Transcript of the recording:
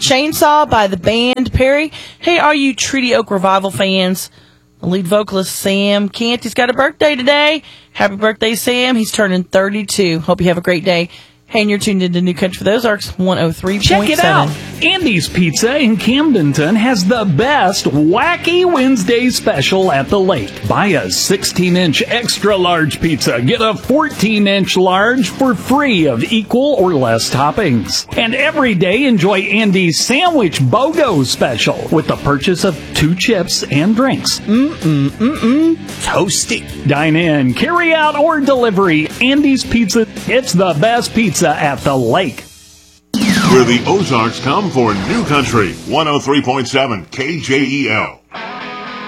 Chainsaw by the band Perry. Hey, are you Treaty Oak Revival fans? The lead vocalist Sam Canty's got a birthday today. Happy birthday, Sam. He's turning 32. Hope you have a great day. Hey, and you're tuned into New Country for the Ozarks 103.7. Check it out. Andy's Pizza in Camdenton has the best Wacky Wednesday special at the lake. Buy a 16-inch extra large pizza. Get a 14-inch large for free of equal or less toppings. And every day enjoy Andy's Sandwich BOGO special with the purchase of 2 chips and drinks. Toasty. Dine in, carry out, or delivery. Andy's Pizza. It's the best pizza at the lake. Where the Ozarks come for New Country 103.7 KJEL.